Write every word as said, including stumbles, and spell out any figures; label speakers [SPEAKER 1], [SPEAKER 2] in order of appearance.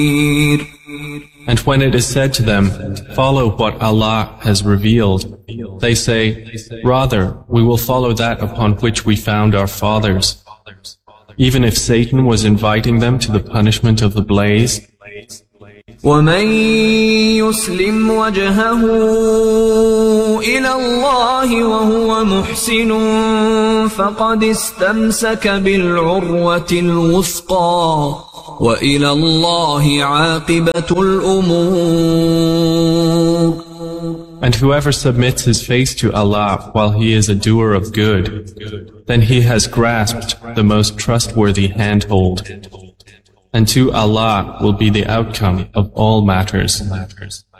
[SPEAKER 1] And when it is said to them, follow what Allah has revealed, they say, rather, we will follow that upon which we found our fathers. Even if Satan was inviting them to the punishment of the blaze,
[SPEAKER 2] وَمَن يُسْلِمْ وَجْهَهُ إِلَى اللَّهِ وَهُوَ مُحْسِنٌ فَقَدِ اسْتَمْسَكَ بِالْعُرْوَةِ الْوُثْقَى وَإِلَى اللَّهِ عَاقِبَةُ الْأُمُورِ.
[SPEAKER 1] And whoever submits his face to Allah while he is a doer of good, then he has grasped the most trustworthy handhold. And to Allah will be the outcome of all matters.